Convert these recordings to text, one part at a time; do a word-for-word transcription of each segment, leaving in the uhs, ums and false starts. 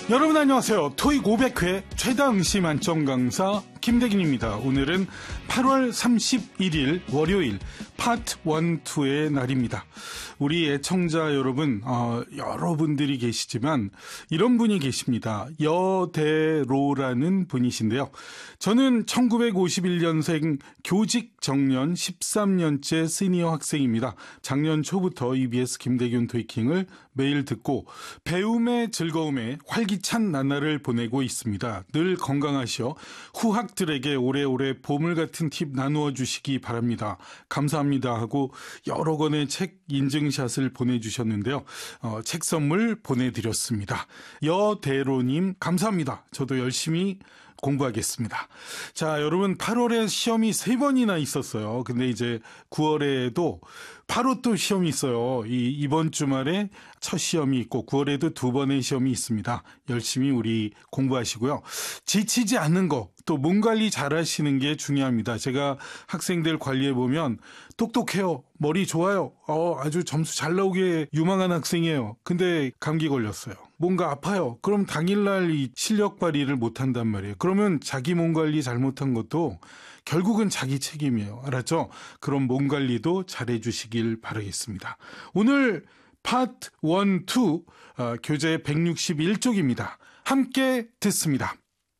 여러분 안녕하세요. 토익 오백 회 최다 응시 만점 강사 김대균입니다. 오늘은 팔월 삼십일일 월요일 파트 일, 이의 날입니다. 우리 애청자 여러분, 어, 여러분들이 계시지만 이런 분이 계십니다. 여대로라는 분이신데요. 저는 천구백오십일년생 교직 정년 십삼 년째 시니어 학생입니다. 작년 초부터 이비에스 김대균 토익킹을 매일 듣고 배움의 즐거움에 활기찬 나날을 보내고 있습니다. 늘 건강하시어 후학들에게 오래오래 보물 같은 팁 나누어 주시기 바랍니다. 감사합니다 하고 여러 권의 책 인증샷을 보내주셨는데요. 어, 책 선물 보내드렸습니다. 여대로님 감사합니다. 저도 열심히 공부하겠습니다. 자, 여러분 팔월에 시험이 세 번이나 있었어요. 근데 이제 구월에도 바로 또 시험이 있어요. 이, 이번 주말에 첫 시험이 있고 구월에도 두 번의 시험이 있습니다. 열심히 우리 공부하시고요. 지치지 않는 거, 또 몸 관리 잘 하시는 게 중요합니다. 제가 학생들 관리해보면 똑똑해요. 머리 좋아요. 어, 아주 점수 잘 나오게 유망한 학생이에요. 근데 감기 걸렸어요. 뭔가 아파요. 그럼 당일날 이 실력 발휘를 못한단 말이에요. 그러면 자기 몸 관리 잘못한 것도 결국은 자기 책임이에요. 알았죠? 그럼 몸 관리도 잘해주시길 바라겠습니다. 오늘 파트 일, 이 어, 교재 백육십일 쪽입니다. 함께 듣습니다.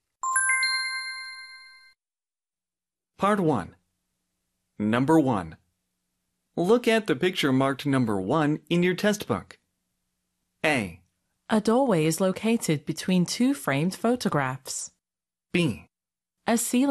Part one. Number one. Look at the picture marked number one in your test book. A. A doorway is located between two framed photographs. B. A ceiling